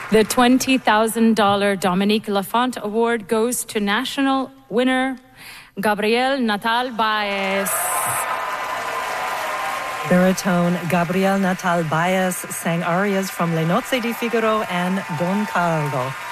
The $20,000 Dominique Lafont Award goes to national winner Gabriel Natal Baez. Baritone Gabriel Natal Baez sang arias from Le Nozze di Figaro and Don Carlo.